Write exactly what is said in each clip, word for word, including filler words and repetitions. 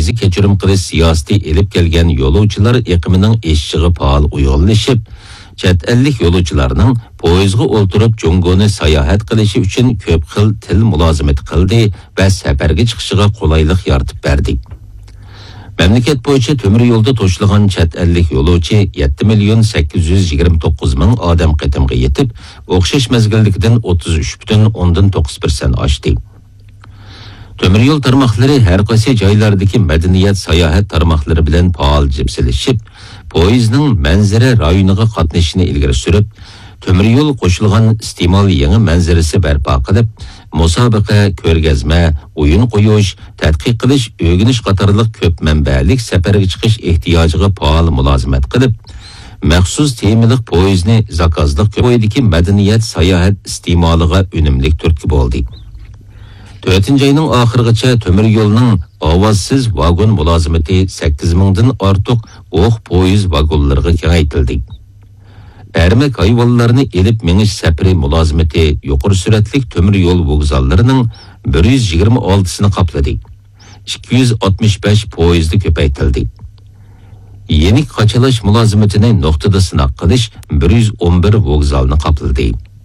viza kechirim qilish siyosati elib kelgan yo'lovchilar eqimining eshig'i faol uyg'unlashib, chet ellik yo'lovchilarning poyezdga o'ltirib Jungoni sayohat qilishi uchun ko'p xil til mulozimati qildi va safarga chiqishiga qulaylik yaratib berdi. Memleket bo'yicha temir yo'lda to'shilgan chet ellik yo'lovchi yetti million sakkiz yuz yigirma to'qqiz ming odam qatimga yetib, o'xshash mezgillikdan o'ttiz uch butun o'ndan to'qqiz persent oshdi. Temir yo'l tarmoqlari har qaysi joylardagi madaniyat sayohat tarmoqlari bilan faol jipsilishib, poyezdning manzara rayoniga qatnashishini ilgari surib, temir yo'l qo'shilgan iste'mol yangi manzarasi barpo qilib, musobaqa, ko'rgazma, o'yin qo'yish, tadqiq qilish, o'rganish qatorliq ko'p manbalik safarga chiqish ehtiyojiga faol mulozimat qilib, maxsus temalik poyezdni zakazliq qo'ydiki madaniyat sayohat iste'moliga unumli turtki bo'ldi. to'rtinchi ayning oxirigacha temir yo'lning ovozsiz vagon mulozimati sakkiz mingdan ortiq o'q poyezd vagonlariga kengaytirildi. Ermek hayvonlarını elip meniş seferi mulazimeti yuqori süratlik temir yo'l vokzallarining bir yuz yigirma oltisini qapladı. ikki yuz oltmish besh poyezdi ko'paytirildi. Yenik qaçalash mulozimatini nuqtada sinaq qilish bir yuz o'n bir vokzalni qapladı.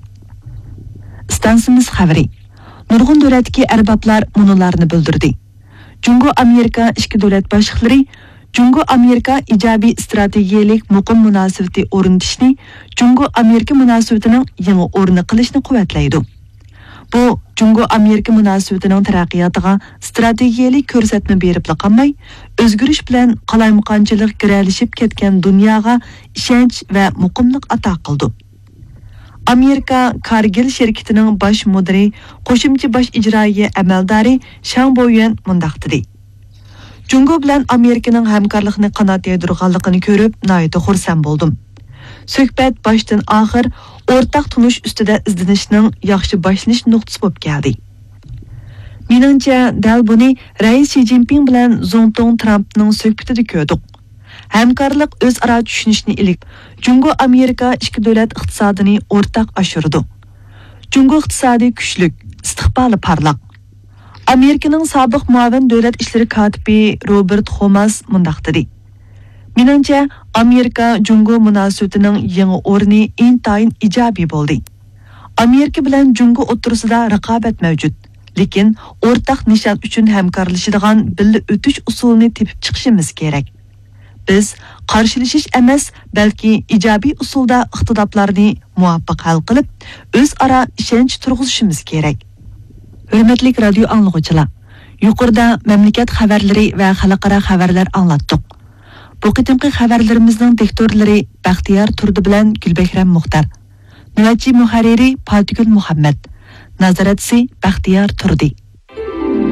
Stansimiz xabari. Nurg'un davlatdagi arboblar munolarni bildirdi. Jungo Amerika ikki davlat boshliqlari Jungo Amerika ijobiy strategiyalik muqim munosabati o'rnatishni Jungo Amerika munosabatining yangi o'rni qilishni quvvatlaydi. Bu Jungo Amerika munosabatining taraqqiyotiga strategiyalik ko'rsatma berib qolmay, o'zgarish bilan qalaymuqonchilik giralishib ketgan dunyoga ishonch va muqimlik ato qildi. Amerika Kargil shirkatining bosh mudiri, qo'shimcha bosh ijroiya amaldori Shang Boyuan mundaq dedi. Jungo bilan Amerikaning hamkorlikni qanot yaydirganligini ko'rib, nihoyat xursand bo'ldim. Suhbat boshdan oxir o'rtaq tunish ustida izlanishning yaxshi boshlanish nuqtasi bo'lib keldi. Meningcha, dal buni Rais Xi Jinping bilan Zontong Trumpning suhbatida ko'rdik. Hamkorlik o'zaro tushunishni ilib, Jungo Amerika ikki davlat iqtisodini o'rtaq oshirdi. Jungo iqtisodiy kuchlik, istiqboli parlaq. Amerikaning sobiq muavin davlat ishlari kotibi Robert Thomas mundaq dedi. Meningcha, Amerika Jungo munosabatining yangi o'rni intayin ijobiy bo'ldi. Amerika bilan Jungo o'rtasida raqobat mavjud, lekin o'rtaq nishon uchun hamkorlashadigan birga o'tish usulini tepib chiqishimiz kerak. Biz qarshilashish emas, balki ijobiy usulda ixtiloflarni muvaffaq hal qilib, o'zaro ishonch turg'izishimiz kerak. Hürmetli radyo anlıqçılar, yuqorida mamlakat xabarlari va xalqaro xabarlar anglatdik. Bu qitimqi xabarlarimizning diktorlari Baxtiyor Turdi bilan Gulbekram Muxtar, navbatchi muharriri Fatigul Muhammad, nazoratchisi Baxtiyor Turdi.